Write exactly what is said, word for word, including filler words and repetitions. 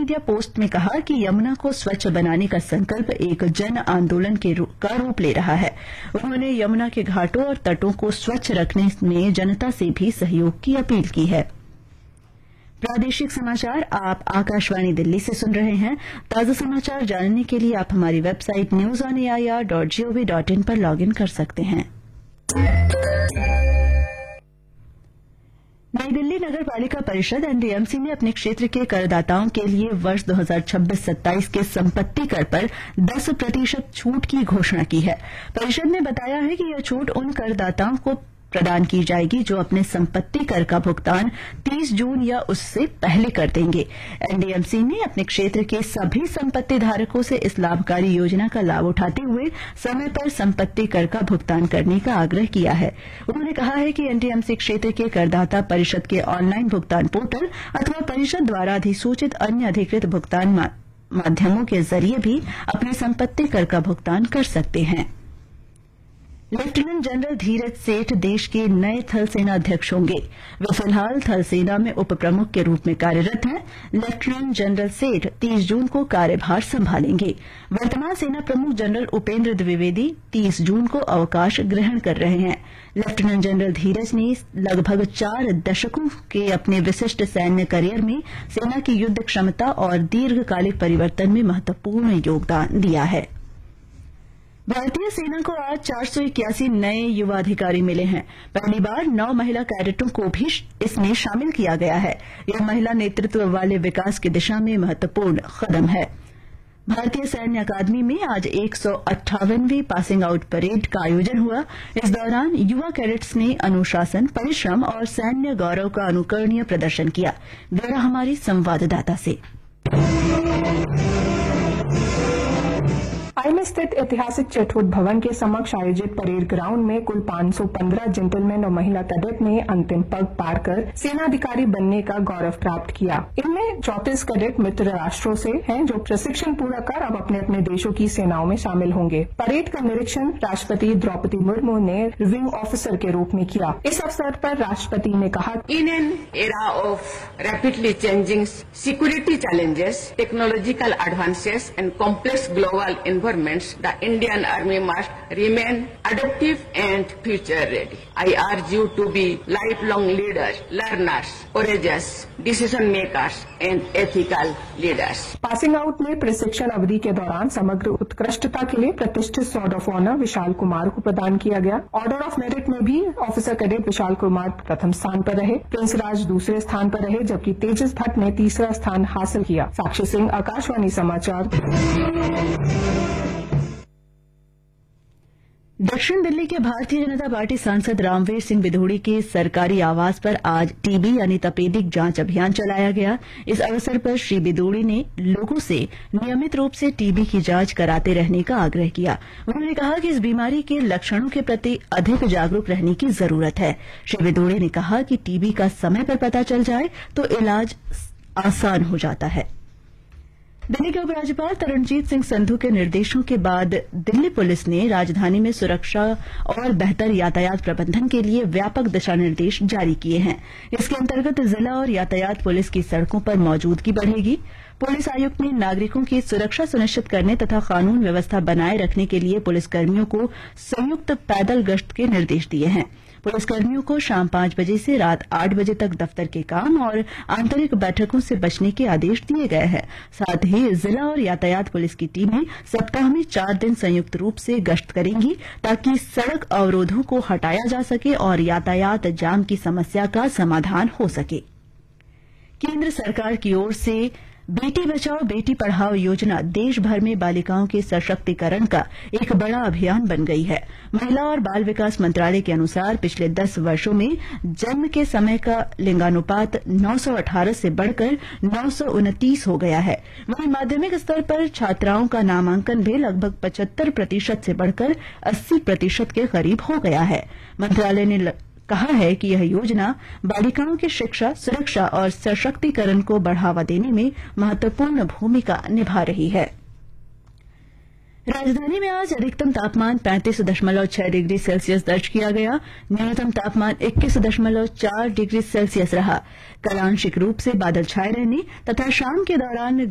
Media post में कहा कि यमुना को स्वच्छ बनाने का संकल्प एक जन आंदोलन के रू, का रूप ले रहा है। उन्होंने यमुना के घाटों और तटों को स्वच्छ रखने में जनता से भी सहयोग की अपील की है। प्रादेशिक समाचार आप आकाशवाणी दिल्ली से सुन रहे हैं। ताजा समाचार जानने के लिए आप हमारी website news on A I R dot G O V dot in पर लॉग इन कर सकते हैं। नई दिल्ली नगर पालिका परिषद एनडीएमसी ने अपने क्षेत्र के करदाताओं के लिए वर्ष दो हज़ार छब्बीस सत्ताईस के संपत्ति कर पर दस प्रतिशत छूट की घोषणा की है। परिषद ने बताया है कि यह छूट उन करदाताओं को प्रदान की जाएगी जो अपने संपत्ति कर का भुगतान तीस जून या उससे पहले कर देंगे। एनडीएमसी ने अपने क्षेत्र के सभी संपत्ति धारकों से इस लाभकारी योजना का लाभ उठाते हुए समय पर संपत्ति कर का भुगतान करने का आग्रह किया है। उन्होंने कहा है कि एनडीएमसी क्षेत्र के करदाता परिषद के ऑनलाइन भुगतान पोर्टल अथवा परिषद द्वारा अधिसूचित अन्य अधिकृत भुगतान माध्यमों के जरिए भी अपने संपत्ति कर का भुगतान कर सकते हैं। लेफ्टिनेंट जनरल धीरज सेठ देश के नए थल सेना अध्यक्ष होंगे। वे फिलहाल थल सेना में उप प्रमुख के रूप में कार्यरत हैं। लेफ्टिनेंट जनरल सेठ तीस जून को कार्यभार संभालेंगे। वर्तमान सेना प्रमुख जनरल उपेंद्र द्विवेदी तीस जून को अवकाश ग्रहण कर रहे हैं। लेफ्टिनेंट जनरल धीरज ने लगभग चार दशकों के अपने विशिष्ट सैन्य करियर में सेना की युद्ध क्षमता और दीर्घकालिक परिवर्तन में महत्वपूर्ण योगदान दिया है। भारतीय सेना को आज चार सौ इक्यासी नए युवा अधिकारी मिले हैं। पहली बार नौ महिला कैडेटों को भी इसमें शामिल किया गया है। यह महिला नेतृत्व वाले विकास की दिशा में महत्वपूर्ण कदम है। भारतीय सैन्य अकादमी में आज एक सौ अट्ठावनवीं पासिंग आउट परेड का आयोजन हुआ। इस दौरान युवा कैडेट्स ने अनुशासन, परिश्रम और सैन्य गौरव का अनुकरणीय प्रदर्शन किया। ब्यौरा हमारी संवाददाता से। आई में स्थित ऐतिहासिक चटवुड भवन के समक्ष आयोजित परेड ग्राउंड में कुल पांच सौ पंद्रह जेंटलमैन और महिला कैडेट ने अंतिम पग पार कर सेनाधिकारी बनने का गौरव प्राप्त किया। इनमें चौंतीस कैडेट मित्र राष्ट्रों से हैं जो प्रशिक्षण पूरा कर अब अपने अपने देशों की सेनाओं में शामिल होंगे। परेड का निरीक्षण राष्ट्रपति द्रौपदी मुर्मू ने रिव्यू ऑफिसर के रूप में किया। इस अवसर पर राष्ट्रपति ने कहा, in an era of rapidly changing security challenges, technological advances and complex global environments, the Indian Army must remain adaptive and future ready. I urge you to be lifelong leaders, learners, courageous, decision makers and ethical leaders. Passing out में प्रशिक्षण अवधि के दौरान समग्र उत्कृष्टता के लिए प्रतिष्ठित sword of honour Vishal Kumar को प्रदान किया गया। ऑर्डर ऑफ मेरिट में भी ऑफिसर कैडेट विशाल कुमार प्रथम स्थान पर रहे, प्रिंस राज दूसरे स्थान पर रहे, जबकि तेजस भट्ट ने तीसरा स्थान हासिल किया। साक्षी सिंह, आकाशवाणी समाचार। दक्षिण दिल्ली के भारतीय जनता पार्टी सांसद रामवीर सिंह बिधूड़ी के सरकारी आवास पर आज टीबी यानी तपेदिक जांच अभियान चलाया गया। इस अवसर पर श्री बिधूड़ी ने लोगों से नियमित रूप से टीबी की जांच कराते रहने का आग्रह किया। उन्होंने कहा कि इस बीमारी के लक्षणों के प्रति अधिक जागरूक रहने की जरूरत है। श्री बिधूड़ी ने कहा कि टीबी का समय पर पता चल जाए तो इलाज आसान हो जाता है। दिल्ली के उपराज्यपाल तरुणजीत सिंह संधू के निर्देशों के बाद दिल्ली पुलिस ने राजधानी में सुरक्षा और बेहतर यातायात प्रबंधन के लिए व्यापक दिशा निर्देश जारी किए हैं। इसके अंतर्गत जिला और यातायात पुलिस की सड़कों पर मौजूदगी बढ़ेगी। पुलिस आयुक्त ने नागरिकों की सुरक्षा सुनिश्चित करने तथा कानून व्यवस्था बनाए रखने के लिए पुलिसकर्मियों को संयुक्त पैदल गश्त के निर्देश दिए हैं। पुलिसकर्मियों को शाम पांच बजे से रात आठ बजे तक दफ्तर के काम और आंतरिक बैठकों से बचने के आदेश दिए गए हैं। साथ ही जिला और यातायात पुलिस की टीमें सप्ताह में चार दिन संयुक्त रूप से गश्त करेंगी ताकि सड़क अवरोधों को हटाया जा सके और यातायात जाम की समस्या का समाधान हो सके। केंद्र सरकार की ओर से बेटी बचाओ बेटी पढ़ाओ योजना देश भर में बालिकाओं के सशक्तिकरण का एक बड़ा अभियान बन गई है। महिला और बाल विकास मंत्रालय के अनुसार पिछले दस वर्षों में जन्म के समय का लिंगानुपात नौ सौ अठारह से बढ़कर नौ सौ उनतीस हो गया है। वहीं माध्यमिक स्तर पर छात्राओं का नामांकन भी लगभग पचहत्तर प्रतिशत से बढ़कर अस्सी प्रतिशत के करीब हो गया है। मंत्रालय ने कहा है कि यह योजना बालिकाओं की शिक्षा, सुरक्षा और सशक्तिकरण को बढ़ावा देने में महत्वपूर्ण भूमिका निभा रही है। राजधानी में आज अधिकतम तापमान पैंतीस दशमलव छह डिग्री सेल्सियस दर्ज किया गया। न्यूनतम तापमान इक्कीस दशमलव चार डिग्री सेल्सियस रहा। कल आंशिक रूप से बादल छाए रहने तथा शाम के दौरान